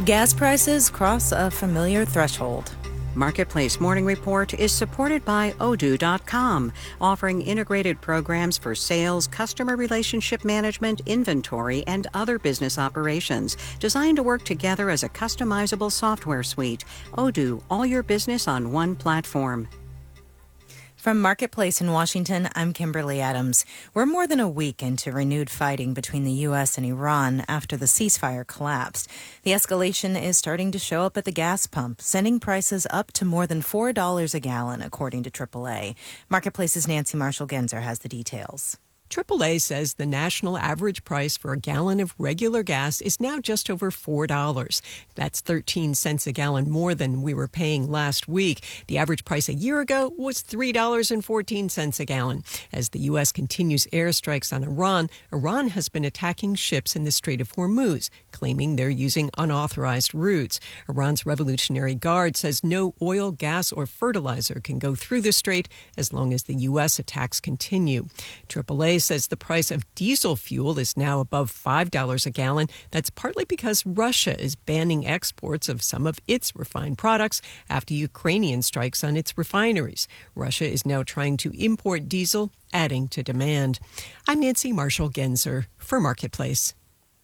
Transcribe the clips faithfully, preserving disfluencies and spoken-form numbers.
Gas prices cross a familiar threshold. Marketplace Morning Report is supported by Odoo dot com, offering integrated programs for sales, customer relationship management, inventory, and other business operations, designed to work together as a customizable software suite. Odoo, all your business on one platform. From Marketplace in Washington, I'm Kimberly Adams. We're more than a week into renewed fighting between the U S and Iran after the ceasefire collapsed. The escalation is starting to show up at the gas pump, sending prices up to more than four dollars a gallon, according to triple A. Marketplace's Nancy Marshall-Genzer has the details. triple A says the national average price for a gallon of regular gas is now just over four dollars. That's thirteen cents a gallon more than we were paying last week. The average price a year ago was three dollars and fourteen cents a gallon. As the U S continues airstrikes on Iran, Iran has been attacking ships in the Strait of Hormuz, claiming they're using unauthorized routes. Iran's Revolutionary Guard says no oil, gas, or fertilizer can go through the strait as long as the U S attacks continue. triple A says the price of diesel fuel is now above five dollars a gallon. That's partly because Russia is banning exports of some of its refined products after Ukrainian strikes on its refineries. Russia is now trying to import diesel, adding to demand. I'm Nancy Marshall-Genzer for Marketplace.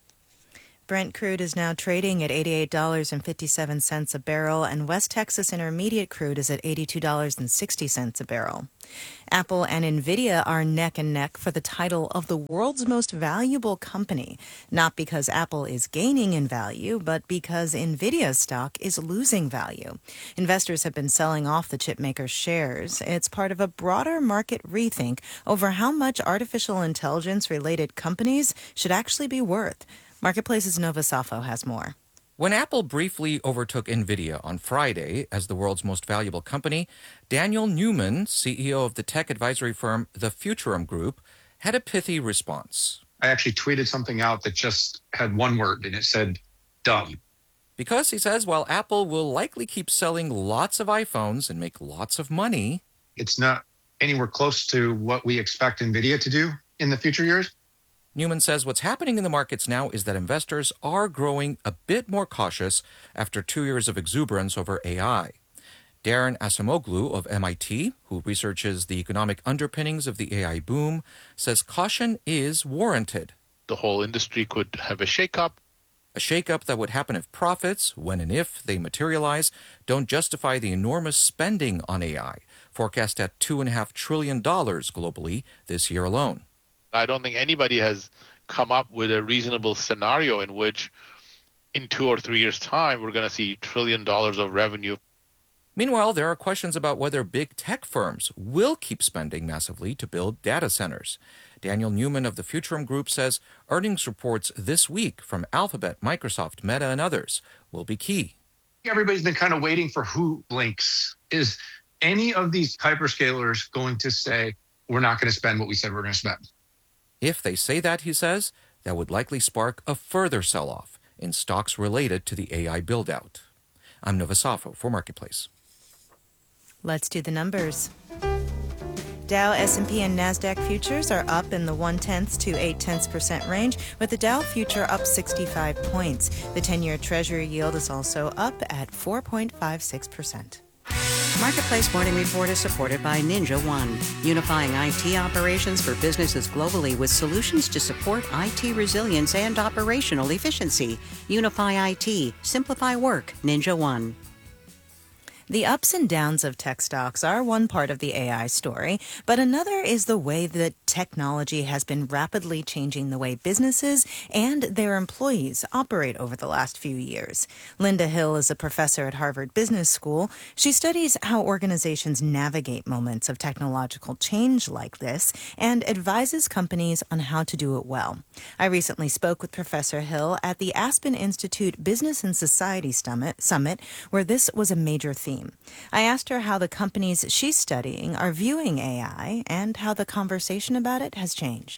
Brent crude is now trading at eighty-eight dollars and fifty-seven cents a barrel, and West Texas Intermediate crude is at eighty-two dollars and sixty cents a barrel. Apple and Nvidia are neck and neck for the title of the world's most valuable company, not because Apple is gaining in value, but because Nvidia's stock is losing value. Investors have been selling off the chipmaker's shares. It's part of a broader market rethink over how much artificial intelligence-related companies should actually be worth. Marketplace's Nova Safo has more. When Apple briefly overtook NVIDIA on Friday as the world's most valuable company, Daniel Newman, C E O of the tech advisory firm The Futurum Group, had a pithy response. I actually tweeted something out that just had one word, and it said, dumb. Because, he says, while Apple will likely keep selling lots of iPhones and make lots of money, it's not anywhere close to what we expect NVIDIA to do in the future years. Newman says what's happening in the markets now is that investors are growing a bit more cautious after two years of exuberance over A I. Darren Acemoglu of M I T, who researches the economic underpinnings of the A I boom, says caution is warranted. The whole industry could have a shakeup. A shakeup that would happen if profits, when and if they materialize, don't justify the enormous spending on A I, forecast at two point five trillion dollars globally this year alone. I don't think anybody has come up with a reasonable scenario in which in two or three years' time, we're going to see trillion dollars of revenue. Meanwhile, there are questions about whether big tech firms will keep spending massively to build data centers. Daniel Newman of the Futurum Group says earnings reports this week from Alphabet, Microsoft, Meta, and others will be key. Everybody's been kind of waiting for who blinks. Is any of these hyperscalers going to say, we're not going to spend what we said we're going to spend? If they say that, he says, that would likely spark a further sell-off in stocks related to the A I build-out. I'm Nova Safo for Marketplace. Let's do the numbers. Dow, S and P, and NASDAQ futures are up in the one-tenths to eight-tenths percent range, with the Dow future up sixty-five points. The ten-year Treasury yield is also up at four point five six percent. Marketplace Morning Report is supported by Ninja One, unifying I T operations for businesses globally with solutions to support I T resilience and operational efficiency. Unify I T, simplify work, Ninja One. The ups and downs of tech stocks are one part of the A I story, but another is the way that technology has been rapidly changing the way businesses and their employees operate over the last few years. Linda Hill is a professor at Harvard Business School. She studies how organizations navigate moments of technological change like this and advises companies on how to do it well. I recently spoke with Professor Hill at the Aspen Institute Business and Society Summit, where this was a major theme. I asked her how the companies she's studying are viewing A I and how the conversation about it has changed.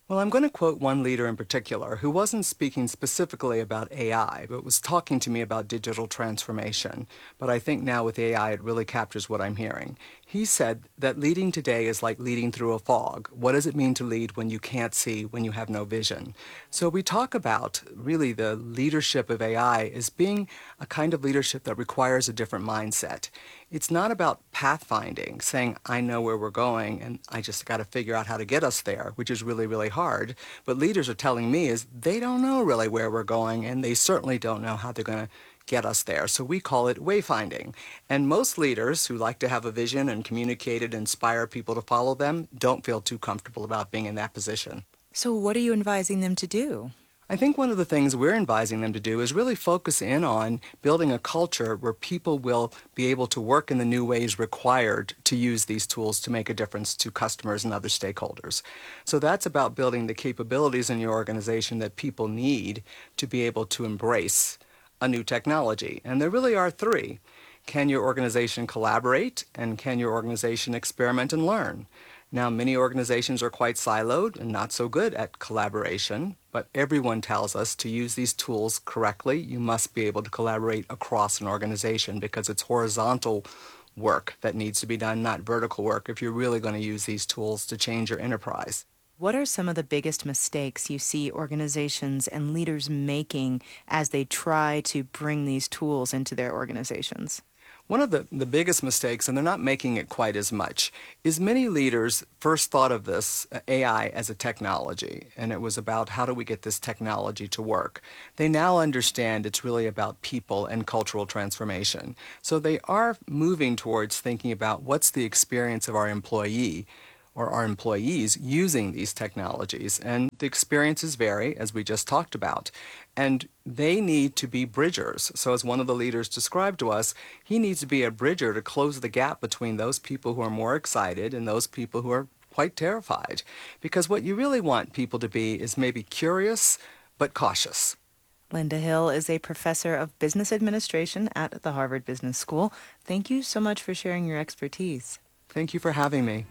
Well, I'm going to quote one leader in particular who wasn't speaking specifically about A I, but was talking to me about digital transformation. But I think now with A I, it really captures what I'm hearing. He said that leading today is like leading through a fog. What does it mean to lead when you can't see, when you have no vision? So we talk about really the leadership of A I as being a kind of leadership that requires a different mindset. It's not about pathfinding, saying, I know where we're going and I just got to figure out how to get us there, which is really, really hard. But leaders are telling me is they don't know really where we're going, and they certainly don't know how they're going to get us there. So we call it wayfinding. And most leaders who like to have a vision and communicate it, inspire people to follow them, don't feel too comfortable about being in that position. So what are you advising them to do? I think one of the things we're advising them to do is really focus in on building a culture where people will be able to work in the new ways required to use these tools to make a difference to customers and other stakeholders. So that's about building the capabilities in your organization that people need to be able to embrace a new technology. And there really are three. Can your organization collaborate? And can your organization experiment and learn? Now, many organizations are quite siloed and not so good at collaboration, but everyone tells us to use these tools correctly. You must be able to collaborate across an organization because it's horizontal work that needs to be done, not vertical work, if you're really going to use these tools to change your enterprise. What are some of the biggest mistakes you see organizations and leaders making as they try to bring these tools into their organizations? One of the, the biggest mistakes, and they're not making it quite as much, is many leaders first thought of this uh, A I as a technology, and it was about how do we get this technology to work. They now understand it's really about people and cultural transformation. So they are moving towards thinking about what's the experience of our employee or our employees using these technologies. And the experiences vary, as we just talked about. And they need to be bridgers. So as one of the leaders described to us, he needs to be a bridger to close the gap between those people who are more excited and those people who are quite terrified. Because what you really want people to be is maybe curious, but cautious. Linda Hill is a professor of business administration at the Harvard Business School. Thank you so much for sharing your expertise. Thank you for having me.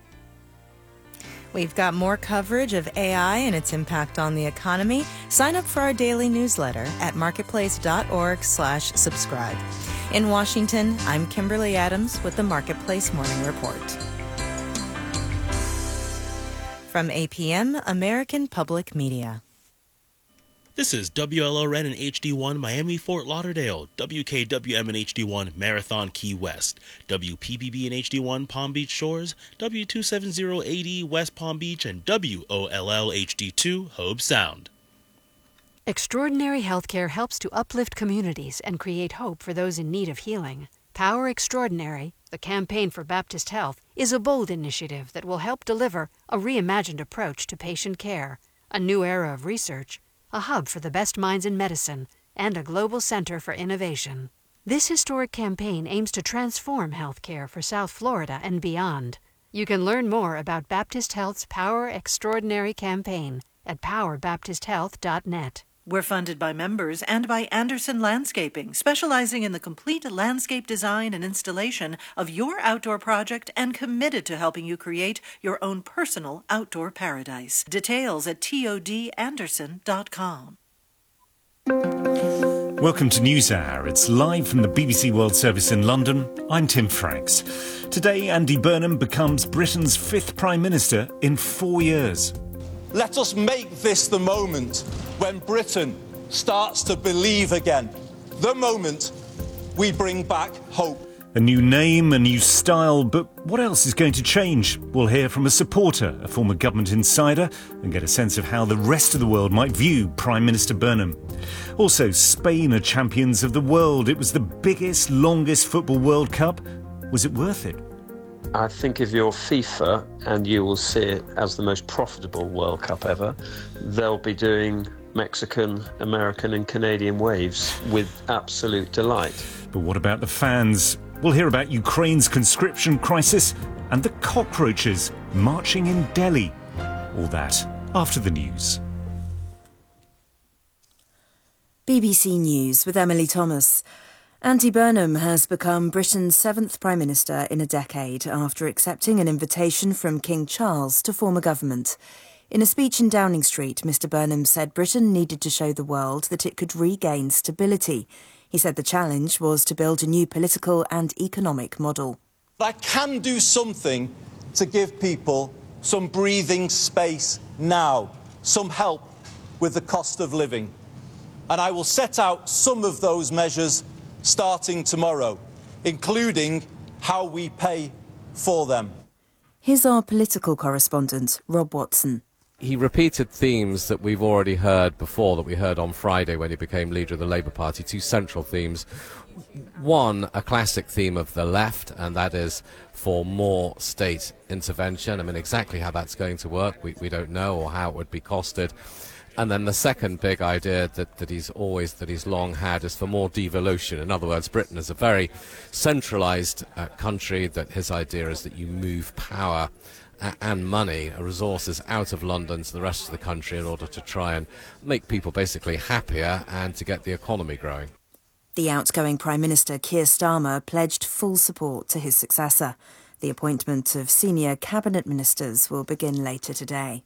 We've got more coverage of A I and its impact on the economy. Sign up for our daily newsletter at marketplace.org slash subscribe. In Washington, I'm Kimberly Adams with the Marketplace Morning Report. From A P M, American Public Media. This is W L O N and H D one Miami Fort Lauderdale, W K W M and H D one Marathon Key West, W P B B and H D one Palm Beach Shores, W two seventy A D West Palm Beach, and W O L L H D two Hobe Sound. Extraordinary Healthcare helps to uplift communities and create hope for those in need of healing. Power Extraordinary, the campaign for Baptist Health, is a bold initiative that will help deliver a reimagined approach to patient care, a new era of research, a hub for the best minds in medicine, and a global center for innovation. This historic campaign aims to transform healthcare for South Florida and beyond. You can learn more about Baptist Health's Power Extraordinary campaign at power baptist health dot net. We're funded by members and by Anderson Landscaping, specializing in the complete landscape design and installation of your outdoor project and committed to helping you create your own personal outdoor paradise. Details at tod anderson dot com. Welcome to NewsHour. It's live from the B B C World Service in London. I'm Tim Franks. Today, Andy Burnham becomes Britain's fifth Prime Minister in four years. Let us make this the moment when Britain starts to believe again. The moment we bring back hope. A new name, a new style, but what else is going to change? We'll hear from a supporter, a former government insider, and get a sense of how the rest of the world might view Prime Minister Burnham. Also, Spain are champions of the world. It was the biggest, longest football World Cup. Was it worth it? I think if you're FIFA and you will see it as the most profitable World Cup ever, they'll be doing Mexican, American and Canadian waves with absolute delight. But what about the fans? We'll hear about Ukraine's conscription crisis and the cockroaches marching in Delhi. All that after the news. B B C News with Emily Thomas. Andy Burnham has become Britain's seventh Prime Minister in a decade after accepting an invitation from King Charles to form a government. In a speech in Downing Street, Mr Burnham said Britain needed to show the world that it could regain stability. He said the challenge was to build a new political and economic model. I can do something to give people some breathing space now, some help with the cost of living. And I will set out some of those measures starting tomorrow, including how we pay for them. Here's our political correspondent, Rob Watson. He repeated themes that we've already heard before, that we heard on Friday when he became leader of the Labour Party, two central themes. One, a classic theme of the left, and that is for more state intervention. I mean, exactly how that's going to work, we, we don't know, or how it would be costed. And then the second big idea that, that he's always, that he's long had, is for more devolution. In other words, Britain is a very centralised uh, country, that his idea is that you move power and money, resources out of London to the rest of the country in order to try and make people basically happier and to get the economy growing. The outgoing Prime Minister Keir Starmer pledged full support to his successor. The appointment of senior cabinet ministers will begin later today.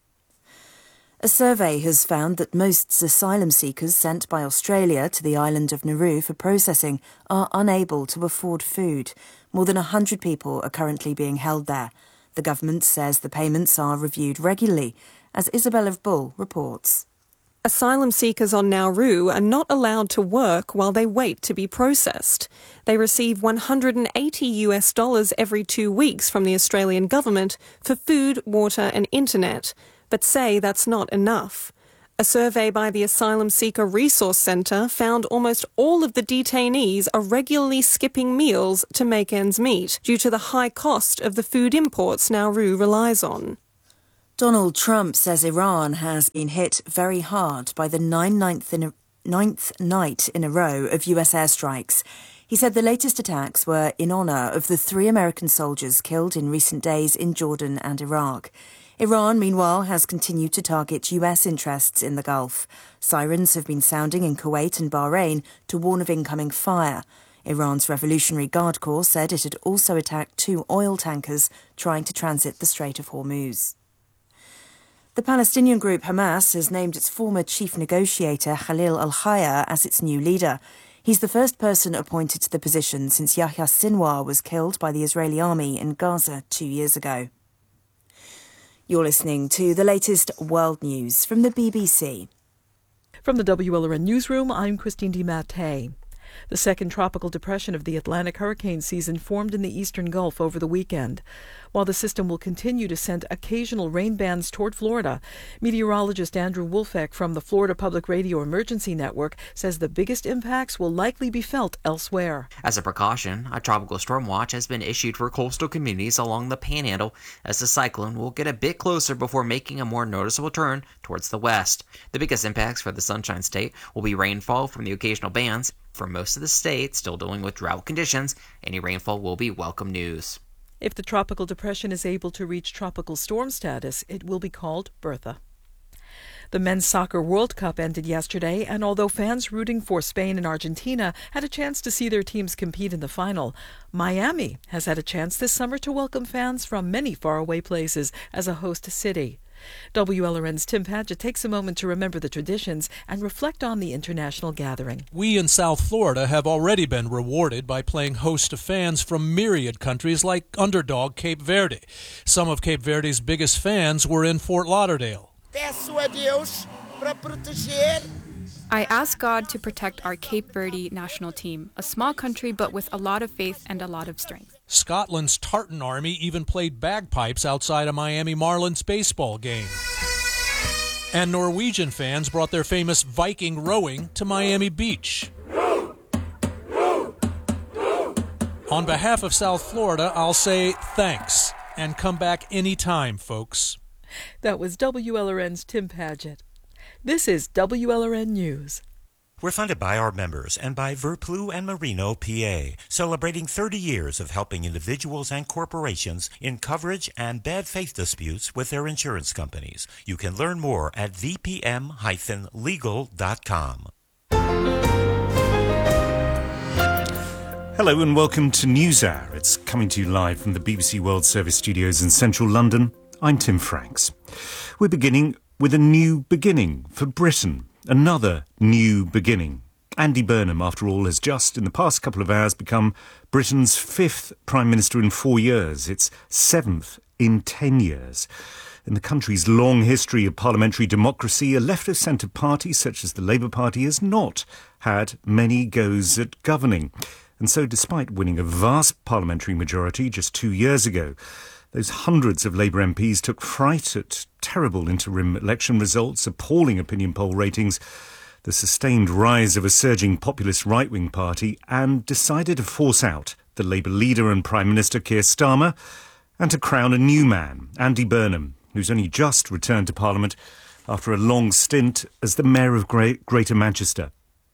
A survey has found that most asylum seekers sent by Australia to the island of Nauru for processing are unable to afford food. More than one hundred people are currently being held there. The government says the payments are reviewed regularly, as Isabella Bull reports. Asylum seekers on Nauru are not allowed to work while they wait to be processed. They receive one hundred eighty US dollars every two weeks from the Australian government for food, water and internet, but say that's not enough. A survey by the Asylum Seeker Resource Centre found almost all of the detainees are regularly skipping meals to make ends meet due to the high cost of the food imports Nauru relies on. Donald Trump says Iran has been hit very hard by the ninth, in a, ninth night in a row of U S airstrikes. He said the latest attacks were in honour of the three American soldiers killed in recent days in Jordan and Iraq. Iran, meanwhile, has continued to target U S interests in the Gulf. Sirens have been sounding in Kuwait and Bahrain to warn of incoming fire. Iran's Revolutionary Guard Corps said it had also attacked two oil tankers trying to transit the Strait of Hormuz. The Palestinian group Hamas has named its former chief negotiator Khalil al-Hayya as its new leader. He's the first person appointed to the position since Yahya Sinwar was killed by the Israeli army in Gaza two years ago. You're listening to the latest world news from the B B C. From the W L R N Newsroom, I'm Christine DiMattei. The second tropical depression of the Atlantic hurricane season formed in the eastern Gulf over the weekend. While the system will continue to send occasional rain bands toward Florida, meteorologist Andrew Wolfeck from the Florida Public Radio Emergency Network says the biggest impacts will likely be felt elsewhere. As a precaution, a tropical storm watch has been issued for coastal communities along the Panhandle, as the cyclone will get a bit closer before making a more noticeable turn towards the west. The biggest impacts for the Sunshine State will be rainfall from the occasional bands. For most of the state still dealing with drought conditions, any rainfall will be welcome news. If the tropical depression is able to reach tropical storm status, it will be called Bertha. The Men's Soccer World Cup ended yesterday, and although fans rooting for Spain and Argentina had a chance to see their teams compete in the final, Miami has had a chance this summer to welcome fans from many faraway places as a host city. W L R N's Tim Padgett takes a moment to remember the traditions and reflect on the international gathering. We in South Florida have already been rewarded by playing host to fans from myriad countries like underdog Cape Verde. Some of Cape Verde's biggest fans were in Fort Lauderdale. I ask God to protect our Cape Verde national team, a small country but with a lot of faith and a lot of strength. Scotland's Tartan Army even played bagpipes outside a Miami Marlins baseball game. And Norwegian fans brought their famous Viking rowing to Miami Beach. On behalf of South Florida, I'll say thanks and come back anytime, folks. That was W L R N's Tim Padgett. This is W L R N News. We're funded by our members and by Verplu and Marino, P A, celebrating thirty years of helping individuals and corporations in coverage and bad faith disputes with their insurance companies. You can learn more at v p m dash legal dot com. Hello and welcome to NewsHour. It's coming to you live from the B B C World Service studios in central London. I'm Tim Franks. We're beginning with a new beginning for Britain. Another new beginning. Andy Burnham, after all, has just, in the past couple of hours, become Britain's fifth Prime Minister in four years. It's seventh in ten years. In the country's long history of parliamentary democracy, a left-of-centre party such as the Labour Party has not had many goes at governing. And so, despite winning a vast parliamentary majority just two years ago, those hundreds of Labour M Ps took fright at terrible interim election results, appalling opinion poll ratings, the sustained rise of a surging populist right-wing party, and decided to force out the Labour leader and Prime Minister Keir Starmer and to crown a new man, Andy Burnham, who's only just returned to Parliament after a long stint as the Mayor of Greater Manchester.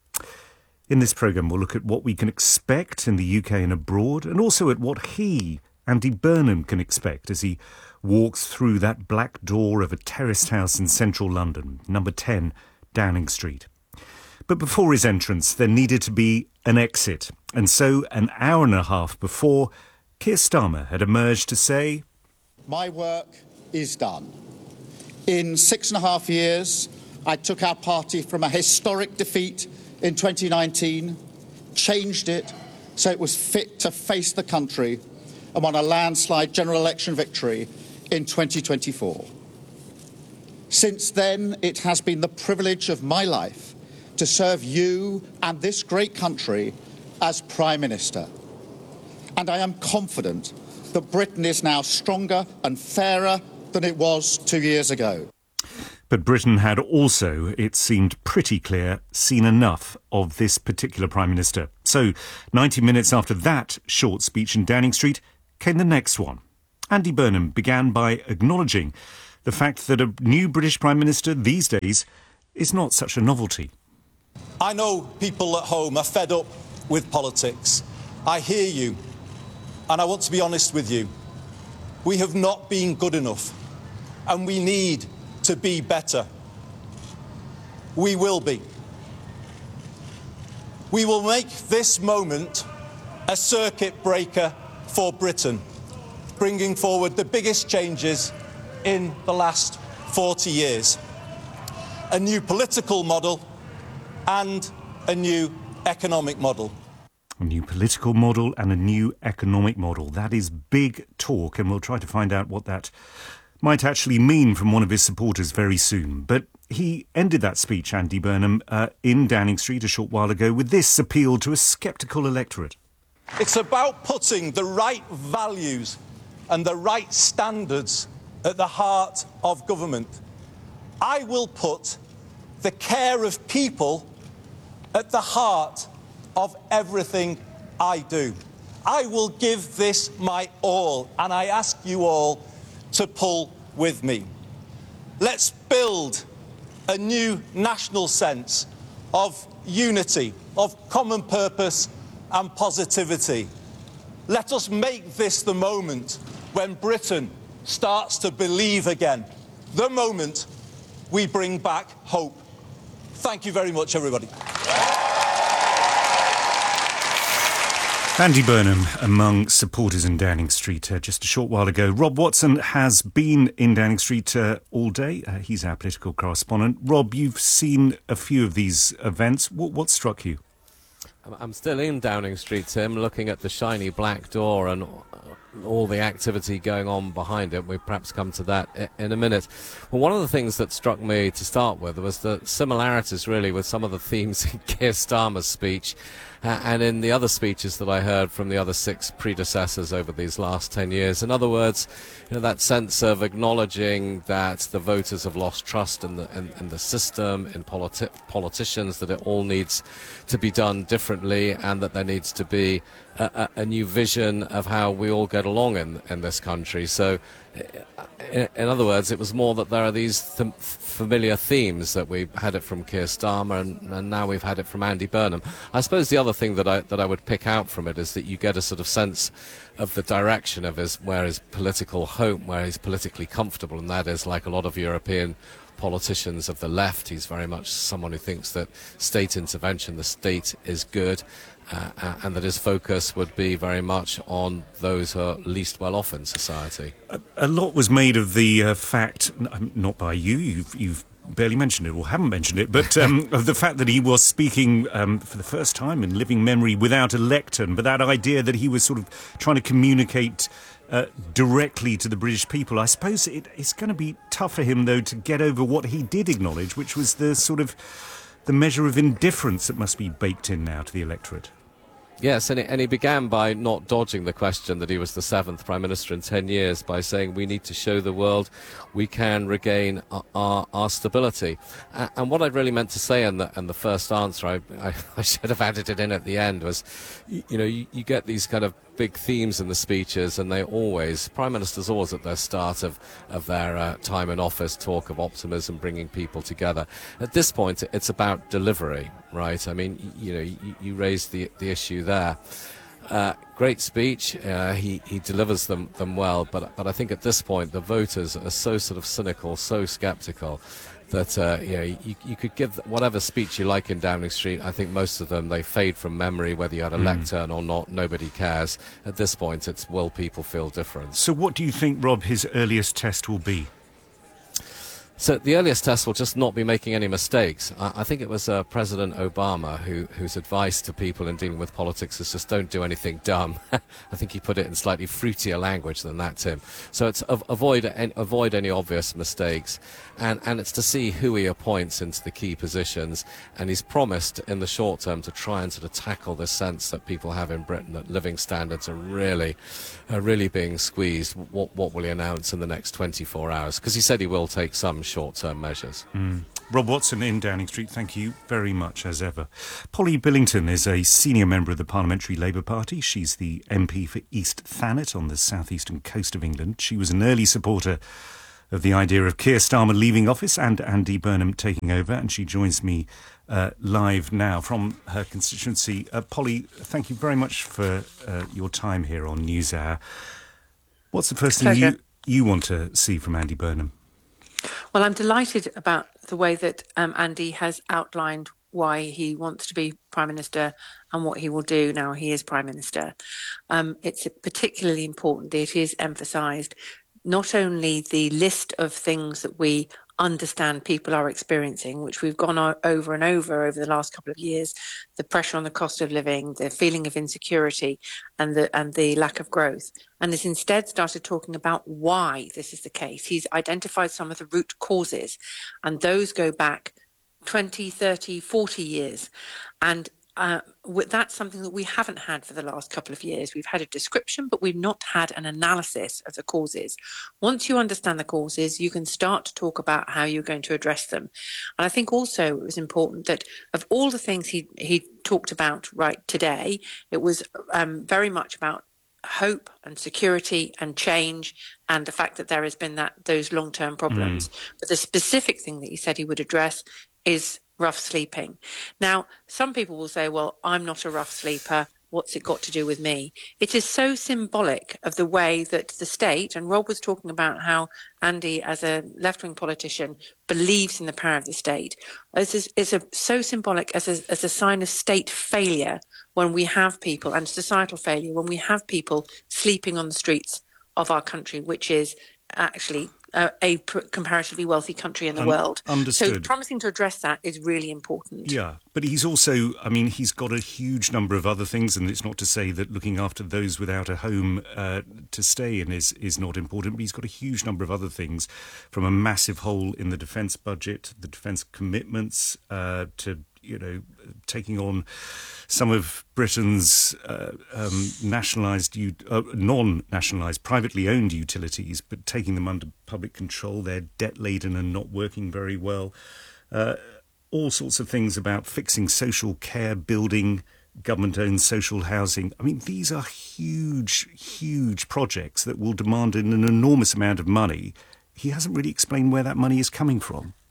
In this programme, we'll look at what we can expect in the U K and abroad, and also at what he, Andy Burnham, can expect as he walks through that black door of a terraced house in central London, number ten, Downing Street. But before his entrance, there needed to be an exit. And so, an hour and a half before, Keir Starmer had emerged to say, "My work is done. In six and a half years, I took our party from a historic defeat in twenty nineteen, changed it so it was fit to face the country, and won a landslide general election victory in twenty twenty-four. Since then, it has been the privilege of my life to serve you and this great country as Prime Minister. And I am confident that Britain is now stronger and fairer than it was two years ago." But Britain had also, it seemed pretty clear, seen enough of this particular Prime Minister. So, ninety minutes after that short speech in Downing Street, came the next one. Andy Burnham began by acknowledging the fact that a new British Prime Minister these days is not such a novelty. I know people at home are fed up with politics. I hear you, and I want to be honest with you. We have not been good enough, and we need to be better. We will be. We will make this moment a circuit breaker for Britain, bringing forward the biggest changes in the last forty years. A new political model and a new economic model. A new political model and a new economic model. That is big talk, and we'll try to find out what that might actually mean from one of his supporters very soon. But he ended that speech, Andy Burnham, uh, in Downing Street a short while ago with this appeal to a sceptical electorate. It's about putting the right values and the right standards at the heart of government. I will put the care of people at the heart of everything I do. I will give this my all, and I ask you all to pull with me. Let's build a new national sense of unity, of common purpose and positivity. Let us make this the moment when Britain starts to believe again, the moment we bring back hope. Thank you very much, everybody. Andy Burnham among supporters in Downing Street uh, just a short while ago. Rob Watson has been in Downing Street uh, all day. Uh, he's our political correspondent. Rob, you've seen a few of these events. What, what struck you? I'm still in Downing Street, Tim, looking at the shiny black door and all the activity going on behind it. We'll perhaps come to that in a minute. Well, one of the things that struck me to start with was the similarities, really, with some of the themes in Keir Starmer's speech uh, and in the other speeches that I heard from the other six predecessors over these last ten years. In other words, you know, that sense of acknowledging that the voters have lost trust in the, in, in the system, in politi- politicians, that it all needs to be done differently, and that there needs to be a, a, a new vision of how we all get along in, in this country. So, in, in other words, it was more that there are these th- familiar themes that we had it from Keir Starmer, and, and now we've had it from Andy Burnham. I suppose the other thing that I that I would pick out from it is that you get a sort of sense of the direction of his, where his political home, where he's politically comfortable, and that is, like a lot of European politicians of the left. He's very much someone who thinks that state intervention, the state is good, uh, and that his focus would be very much on those who are least well off in society. A, a lot was made of the uh, fact, not by you, you've, you've barely mentioned it or haven't mentioned it, but um, of the fact that he was speaking um, for the first time in living memory without a lectern, but that idea that he was sort of trying to communicate uh, directly to the British people. I suppose it, it's going to be tough for him, though, to get over what he did acknowledge, which was the sort of the measure of indifference that must be baked in now to the electorate. Yes, and, it, and he began by not dodging the question that he was the seventh Prime Minister in ten years by saying we need to show the world we can regain our, our, our stability. Uh, and what I really meant to say in the, in the first answer, I, I, I should have added it in at the end, was, you, you know, you, you get these kind of big themes in the speeches, and they always, Prime Ministers always at the start of, of their uh, time in office talk of optimism, bringing people together. At this point, it's about delivery, right? I mean, you know, you, you raised the, the issue there. Uh, great speech, uh, he, he delivers them, them well, but, but I think at this point the voters are so sort of cynical, so sceptical, that uh, you know, you, you could give whatever speech you like in Downing Street. I think most of them, they fade from memory, whether you had a mm. lectern or not, nobody cares. At this point, it's will people feel different. So what do you think, Rob, his earliest test will be? So the earliest test will just not be making any mistakes. I, I think it was uh, President Obama who, whose advice to people in dealing with politics is just don't do anything dumb. I think he put it in slightly fruitier language than that, Tim. So it's av- avoid en- avoid any obvious mistakes, and, and it's to see who he appoints into the key positions. And he's promised in the short term to try and sort of tackle this sense that people have in Britain that living standards are really, are really being squeezed. What, what will he announce in the next twenty-four hours? Because he said he will take some short-term measures. Mm. Rob Watson in Downing Street, thank you very much as ever. Polly Billington is a senior member of the Parliamentary Labour Party. She's the M P for East Thanet on the southeastern coast of England. She was an early supporter of the idea of Keir Starmer leaving office and Andy Burnham taking over, and she joins me uh, live now from her constituency. Uh, Polly, thank you very much for uh, your time here on NewsHour. What's the first thing you, you want to see from Andy Burnham? Well, I'm delighted about the way that um, Andy has outlined why he wants to be Prime Minister and what he will do now he is Prime Minister. Um, it's particularly important that it is emphasised not only the list of things that we understand people are experiencing, which we've gone over and over over the last couple of years, the pressure on the cost of living, the feeling of insecurity and the and the lack of growth, and has instead started talking about why this is the case. He's identified some of the root causes, and those go back twenty, thirty, forty years. And Uh, that's something that we haven't had for the last couple of years. We've had a description, but we've not had an analysis of the causes. Once you understand the causes, you can start to talk about how you're going to address them. And I think also it was important that of all the things he, he talked about right today, it was um, very much about hope and security and change and the fact that there has been that those long-term problems. Mm. But the specific thing that he said he would address is rough sleeping. Now, some people will say, well, I'm not a rough sleeper. What's it got to do with me? It is so symbolic of the way that the state, and Rob was talking about how Andy, as a left-wing politician, believes in the power of the state. It's, it's a, so symbolic as a, as a sign of state failure when we have people, and societal failure, when we have people sleeping on the streets of our country, which is actually Uh, a pr- comparatively wealthy country in the Un- world. Understood. So promising to address that is really important. Yeah, but he's also, I mean, he's got a huge number of other things, and it's not to say that looking after those without a home uh, to stay in is, is not important, but he's got a huge number of other things, from a massive hole in the defence budget, the defence commitments, uh, to, you know, taking on some of Britain's uh, um, nationalised, uh, non-nationalised, privately owned utilities, but taking them under public control. They're debt-laden and not working very well. Uh, all sorts of things about fixing social care, building government-owned social housing. I mean, these are huge, huge projects that will demand an enormous amount of money. He hasn't really explained where that money is coming from.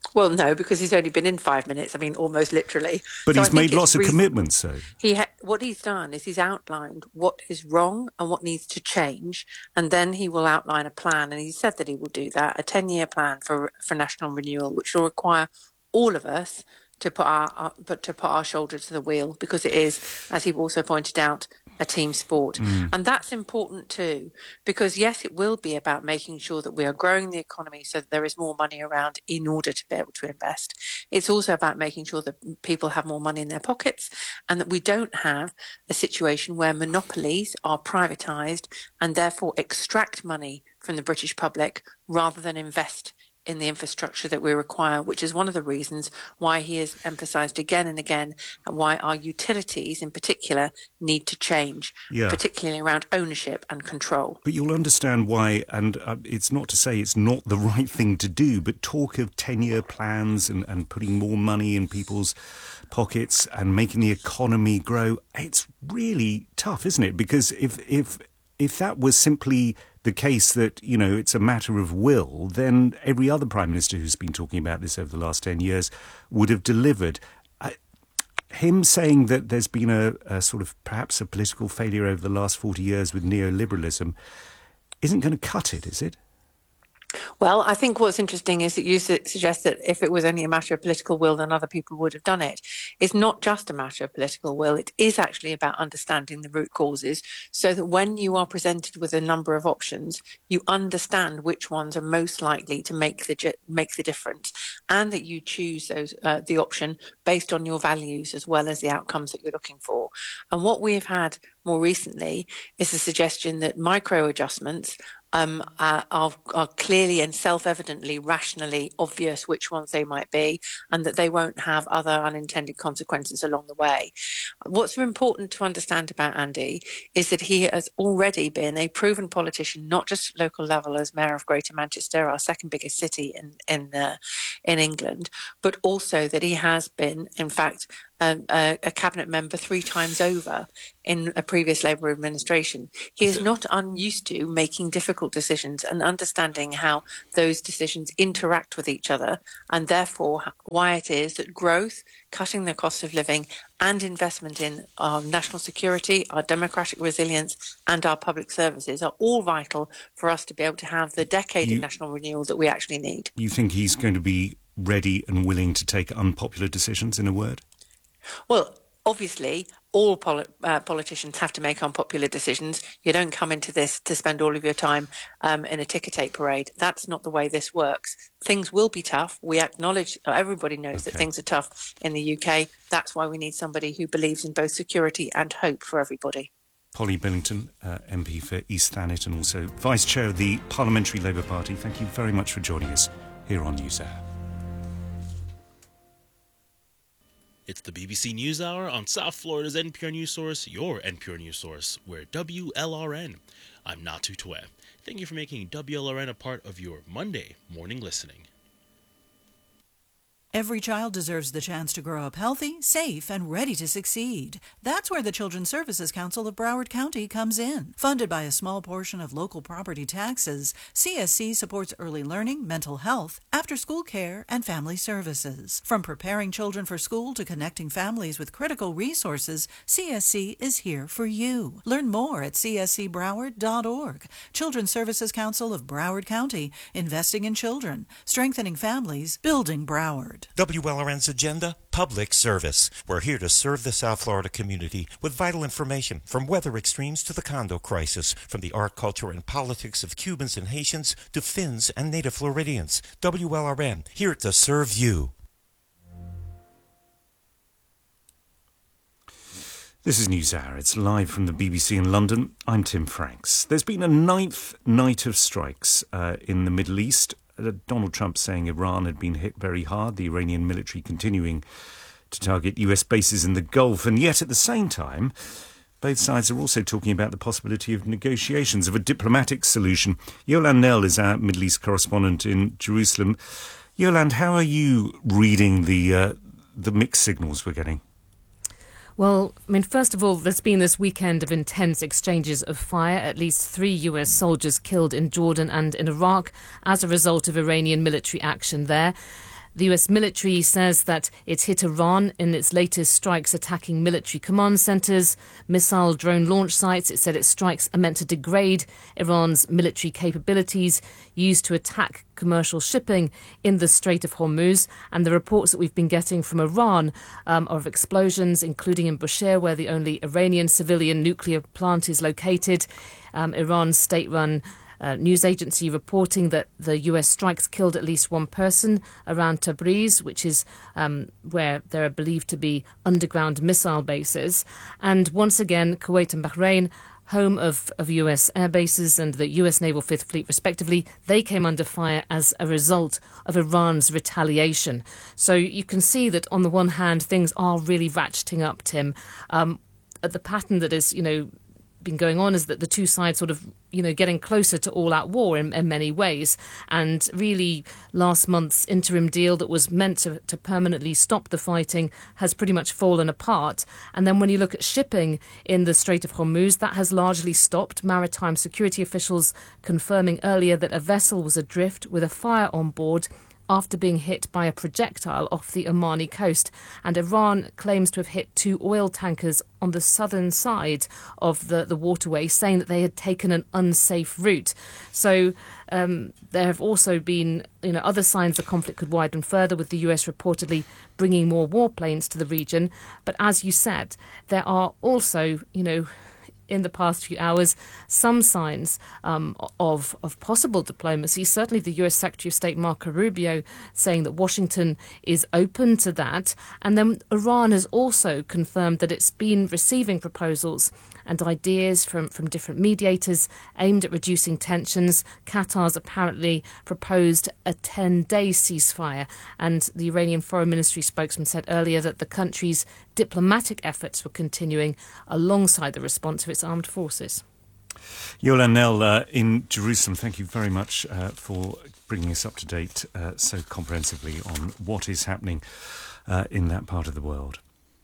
Well, no, because he's only been in five minutes. I mean, almost literally. But So I he's think made it's lots of reason- commitments, so. He ha- what he's done is he's outlined what is wrong and what needs to change, and then he will outline a plan. And he said that he will do that, a ten-year plan for for national renewal, which will require all of us to put our, our but to put our shoulder to the wheel, because it is, as he also pointed out, a team sport. Mm. And that's important too, because yes, it will be about making sure that we are growing the economy so that there is more money around in order to be able to invest. It's also about making sure that people have more money in their pockets and that we don't have a situation where monopolies are privatised and therefore extract money from the British public rather than invest in the infrastructure that we require, which is one of the reasons why he has emphasised again and again and why our utilities in particular need to change, Yeah. particularly around ownership and control. But you'll understand why, and uh, it's not to say it's not the right thing to do, but talk of ten-year plans and, and putting more money in people's pockets and making the economy grow, it's really tough, isn't it? Because if if if that was simply the case that, you know, it's a matter of will, then every other Prime Minister who's been talking about this over the last ten years would have delivered. I, him saying that there's been a, a sort of perhaps a political failure over the last forty years with neoliberalism isn't going to cut it, is it? Well, I think what's interesting is that you su- suggest that if it was only a matter of political will, then other people would have done it. It's not just a matter of political will. It is actually about understanding the root causes so that when you are presented with a number of options, you understand which ones are most likely to make the ju- make the difference, and that you choose those uh, the option based on your values as well as the outcomes that you're looking for. And what we have had more recently is the suggestion that micro adjustments Um, uh, are, are clearly and self-evidently, rationally obvious which ones they might be, and that they won't have other unintended consequences along the way. What's important to understand about Andy is that he has already been a proven politician, not just at local level as Mayor of Greater Manchester, our second biggest city in in, uh, in England, but also that he has been, in fact, Um, a, a cabinet member three times over in a previous Labour administration. He is not unused to making difficult decisions and understanding how those decisions interact with each other, and therefore why it is that growth, cutting the cost of living, and investment in our national security, our democratic resilience, and our public services are all vital for us to be able to have the decade You- of national renewal that we actually need. You think he's going to be ready and willing to take unpopular decisions, in a word? Well, obviously, all poli- uh, politicians have to make unpopular decisions. You don't come into this to spend all of your time um, in a ticker tape parade. That's not the way this works. Things will be tough. We acknowledge, everybody knows that things are tough in the U K. That's why we need somebody who believes in both security and hope for everybody. Polly Billington, uh, M P for East Thanet and also Vice Chair of the Parliamentary Labour Party. Thank you very much for joining us here on NewsHour. It's the B B C NewsHour on South Florida's N P R News Source, your N P R News Source. We're W L R N. I'm Natu Tue. Thank you for making W L R N a part of your Monday morning listening. Every child deserves the chance to grow up healthy, safe, and ready to succeed. That's where the Children's Services Council of Broward County comes in. Funded by a small portion of local property taxes, C S C supports early learning, mental health, after-school care, and family services. From preparing children for school to connecting families with critical resources, C S C is here for you. Learn more at c s c broward dot org. Children's Services Council of Broward County, investing in children, strengthening families, building Broward. W L R N's agenda, public service. We're here to serve the South Florida community with vital information from weather extremes to the condo crisis, from the art, culture, and politics of Cubans and Haitians to Finns and native Floridians. W L R N, here to serve you. This is NewsHour. It's live from the B B C in London. I'm Tim Franks. There's been a ninth night of strikes uh, in the Middle East. Uh, Donald Trump saying Iran had been hit very hard, the Iranian military continuing to target U S bases in the Gulf. And yet at the same time, both sides are also talking about the possibility of negotiations, of a diplomatic solution. Yolande Knell is our Middle East correspondent in Jerusalem. Yolande, how are you reading the uh, the mixed signals we're getting? Well, I mean, first of all, there's been this weekend of intense exchanges of fire. At least three U S soldiers killed in Jordan and in Iraq as a result of Iranian military action there. The U S military says that it's hit Iran in its latest strikes attacking military command centres, missile drone launch sites. It said its strikes are meant to degrade Iran's military capabilities used to attack commercial shipping in the Strait of Hormuz. And the reports that we've been getting from Iran um, are of explosions, including in Bushehr, where the only Iranian civilian nuclear plant is located. Um, Iran's state-run Uh, news agency reporting that the U S strikes killed at least one person around Tabriz, which is um, where there are believed to be underground missile bases. And once again, Kuwait and Bahrain, home of, of U S air bases and the U S Naval Fifth Fleet respectively, they came under fire as a result of Iran's retaliation. So you can see that on the one hand, things are really ratcheting up, Tim. Um, the pattern that is, you know, been going on is that the two sides sort of, you know, getting closer to all-out war in, in many ways. And really, last month's interim deal that was meant to, to permanently stop the fighting has pretty much fallen apart. And then when you look at shipping in the Strait of Hormuz, that has largely stopped. Maritime security officials confirming earlier that a vessel was adrift with a fire on board after being hit by a projectile off the Omani coast. And Iran claims to have hit two oil tankers on the southern side of the, the waterway, saying that they had taken an unsafe route. So um, there have also been, you know, other signs the conflict could widen further, with the U S reportedly bringing more warplanes to the region. But as you said, there are also, you know, in the past few hours, some signs um, of of possible diplomacy. Certainly the U S Secretary of State Marco Rubio saying that Washington is open to that. And then Iran has also confirmed that it's been receiving proposals and ideas from, from different mediators aimed at reducing tensions. Qatar's apparently proposed a ten-day ceasefire, and the Iranian Foreign Ministry spokesman said earlier that the country's diplomatic efforts were continuing alongside the response of its armed forces. Yolan Nell uh, in Jerusalem, thank you very much uh, for bringing us up to date uh, so comprehensively on what is happening uh, in that part of the world.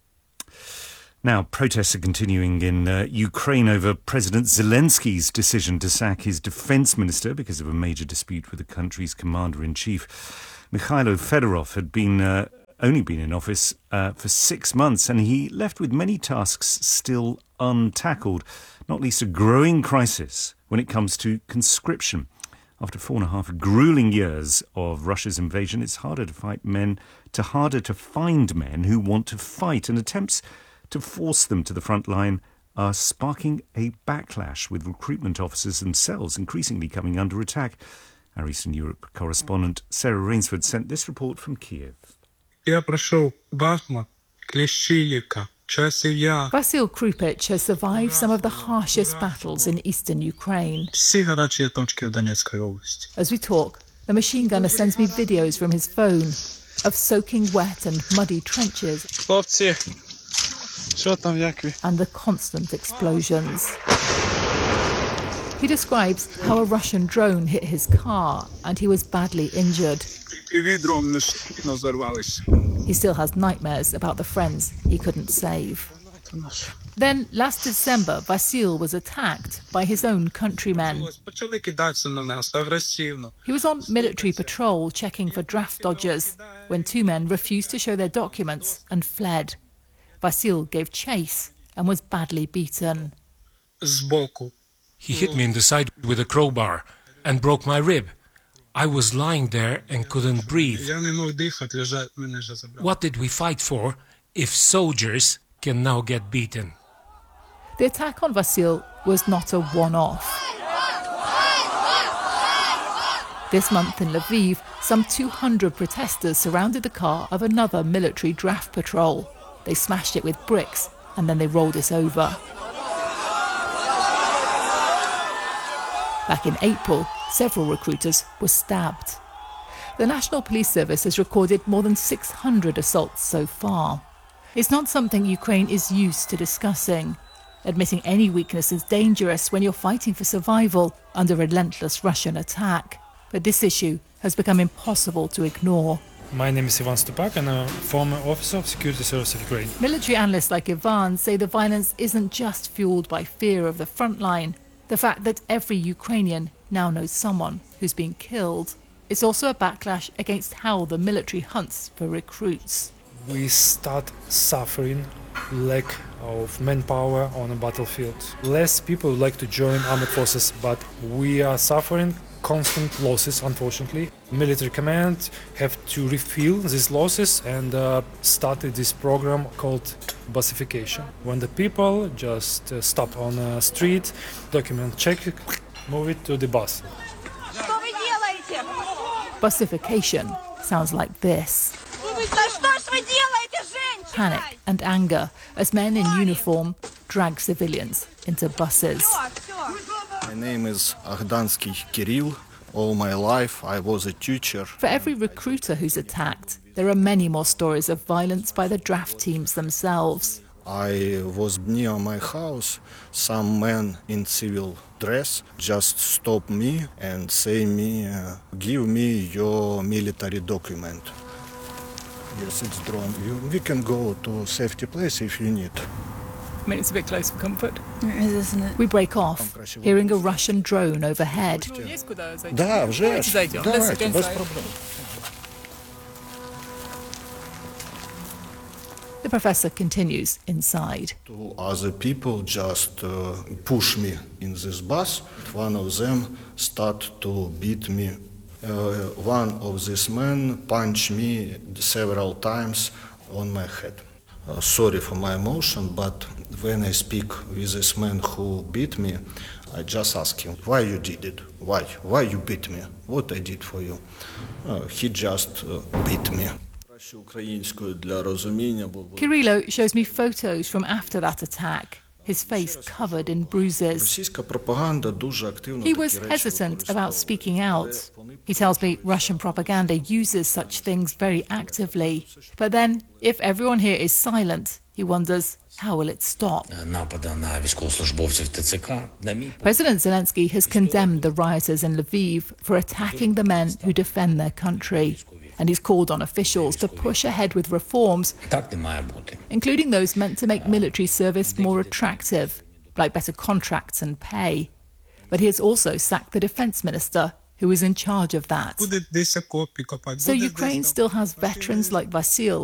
Now, protests are continuing in uh, Ukraine over President Zelensky's decision to sack his defence minister because of a major dispute with the country's commander-in-chief. Mikhailo Fedorov had been uh, only been in office uh, for six months, and he left with many tasks still untackled, not least a growing crisis when it comes to conscription. After four and a half grueling years of Russia's invasion, it's harder to fight men, to harder to find men who want to fight, and attempts to force them to the front line are sparking a backlash, with recruitment officers themselves increasingly coming under attack. Our Eastern Europe correspondent Sarah Rainsford sent this report from Kiev. Vasil Krupich has survived some of the harshest battles in eastern Ukraine. As we talk, the machine gunner sends me videos from his phone of soaking wet and muddy trenches and the constant explosions. He describes how a Russian drone hit his car and he was badly injured. He still has nightmares about the friends he couldn't save. Then, last December, Vasil was attacked by his own countrymen. He was on military patrol checking for draft dodgers when two men refused to show their documents and fled. Vasil gave chase and was badly beaten. He hit me in the side with a crowbar and broke my rib. I was lying there and couldn't breathe. What did we fight for if soldiers can now get beaten? The attack on Vasil was not a one-off. This month in Lviv, some two hundred protesters surrounded the car of another military draft patrol. They smashed it with bricks and then they rolled it over. Back in April, several recruiters were stabbed. The National Police Service has recorded more than six hundred assaults so far. It's not something Ukraine is used to discussing. Admitting any weakness is dangerous when you're fighting for survival under relentless Russian attack. But this issue has become impossible to ignore. My name is Ivan Stupak and I'm a former officer of Security Service of Ukraine. Military analysts like Ivan say the violence isn't just fueled by fear of the front line. The fact that every Ukrainian now knows someone who's been killed. it's also a backlash against how the military hunts for recruits. We start suffering lack of manpower on a battlefield. Less people would like to join armed forces, but we are suffering constant losses, unfortunately. Military command have to refill these losses and uh, started this program called busification. When the people just uh, stop on a street, document check, move it to the bus. Busification sounds like this. Panic and anger as men in uniform drag civilians into buses. My name is Akhdansky Kirill. All my life I was a teacher. For every recruiter who's attacked, there are many more stories of violence by the draft teams themselves. I was near my house. Some men in civil dress just stop me and say me, uh, give me your military document. Yes, it's drawn. You, we can go to safety place if you need. I mean, it's a bit close for comfort. It is, isn't it? We break off, hearing a Russian drone overhead. Да, вже ж. Давайте, без проблем. The professor continues inside. Two other people just uh, push me in this bus. One of them start to beat me. Uh, one of these men punched me several times on my head. Uh, sorry for my emotion, but when I speak with this man who beat me, I just ask him, why you did it? Why? Why you beat me? What I did for you? Uh, he just uh, beat me. Kirillo shows me photos from after that attack, his face covered in bruises. He was hesitant about speaking out. He tells me Russian propaganda uses such things very actively. But then, if everyone here is silent, he wonders, how will it stop? President Zelensky has condemned the rioters in Lviv for attacking the men who defend their country. And he's called on officials to push ahead with reforms, including those meant to make military service more attractive, like better contracts and pay. But he has also sacked the defense minister, who is in charge of that. So Ukraine still has veterans like Vasyl